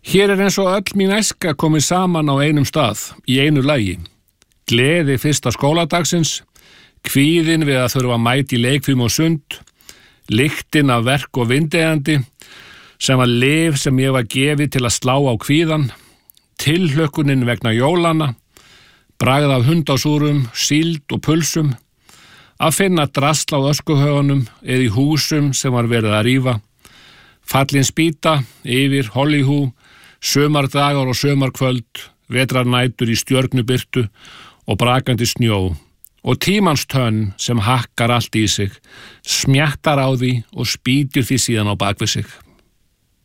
Hér eins og öll mín æska komið saman á einum stað, í einu lagi. Gleði fyrsta skóladagsins, kvíðin við að þurfa að mæta í leikfim og sund, lyktin af verk og vindeigandi, sem var lyf sem ég var gefið til að slá á kvíðan, tilhlökkunin vegna jólana, bragð af hundásúrum, síld og pulsum, að finna drasl á öskuhaugunum eða í húsum sem var verið að rífa, fallin spýta yfir Hollyhú, sumardagar og sumarkvöld, vetrarnætur í stjörnubirtu og brakandi snjó og tímans tönn sem hakkar allt í sig, smjattar á því og spýtur því síðan á bakvið sig.